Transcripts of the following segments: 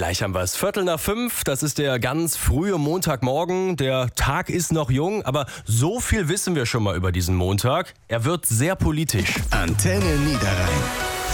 Gleich haben wir es. 4:45, das ist der ganz frühe Montagmorgen. Der Tag ist noch jung, aber so viel wissen wir schon mal über diesen Montag. Er wird sehr politisch. Antenne Niederrhein.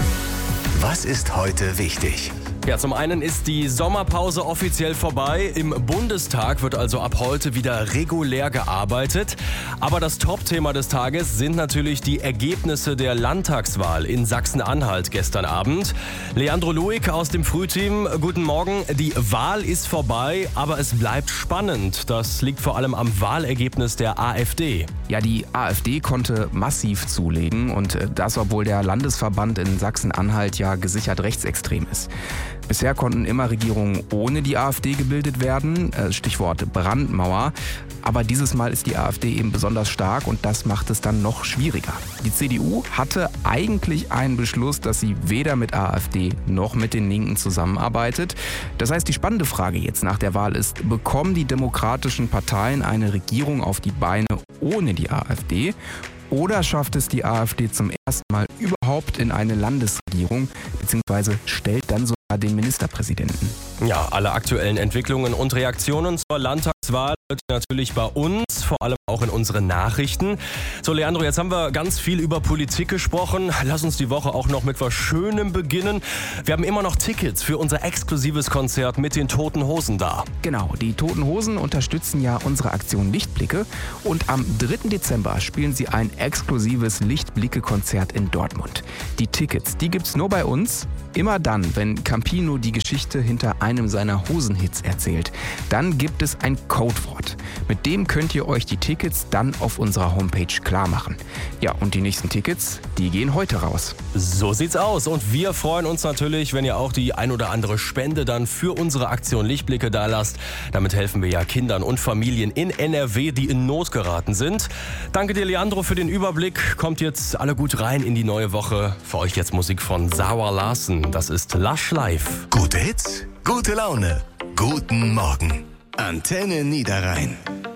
Was ist heute wichtig? Ja, zum einen ist die Sommerpause offiziell vorbei. Im Bundestag wird also ab heute wieder regulär gearbeitet. Aber das Top-Thema des Tages sind natürlich die Ergebnisse der Landtagswahl in Sachsen-Anhalt gestern Abend. Leandro Luig aus dem Frühteam, guten Morgen. Die Wahl ist vorbei, aber es bleibt spannend. Das liegt vor allem am Wahlergebnis der AfD. Ja, die AfD konnte massiv zulegen und das, obwohl der Landesverband in Sachsen-Anhalt ja gesichert rechtsextrem ist. Bisher konnten immer Regierungen ohne die AfD gebildet werden, Stichwort Brandmauer. Aber dieses Mal ist die AfD eben besonders stark und das macht es dann noch schwieriger. Die CDU hatte eigentlich einen Beschluss, dass sie weder mit AfD noch mit den Linken zusammenarbeitet. Das heißt, die spannende Frage jetzt nach der Wahl ist, bekommen die demokratischen Parteien eine Regierung auf die Beine ohne die AfD? Oder schafft es die AfD zum ersten Mal überhaupt in eine Landesregierung, beziehungsweise stellt dann sogar den Ministerpräsidenten? Ja, alle aktuellen Entwicklungen und Reaktionen zur Landtagswahl natürlich bei uns, vor allem auch in unseren Nachrichten. So, Leandro, jetzt haben wir ganz viel über Politik gesprochen. Lass uns die Woche auch noch mit was Schönem beginnen. Wir haben immer noch Tickets für unser exklusives Konzert mit den Toten Hosen da. Genau, die Toten Hosen unterstützen ja unsere Aktion Lichtblicke und am 3. Dezember spielen sie ein exklusives Lichtblicke-Konzert in Dortmund. Die Tickets, die gibt's nur bei uns. Immer dann, wenn Campino die Geschichte hinter einem seiner Hosenhits erzählt, dann gibt es ein Codewort. Mit dem könnt ihr euch die Tickets dann auf unserer Homepage klar machen. Ja, und die nächsten Tickets, die gehen heute raus. So sieht's aus. Und wir freuen uns natürlich, wenn ihr auch die ein oder andere Spende dann für unsere Aktion Lichtblicke da lasst. Damit helfen wir ja Kindern und Familien in NRW, die in Not geraten sind. Danke dir, Leandro, für den Überblick. Kommt jetzt alle gut rein in die neue Woche. Für euch jetzt Musik von Sarah Larsen. Das ist Lush Life. Gute Hits, gute Laune, guten Morgen. Antenne Niederrhein.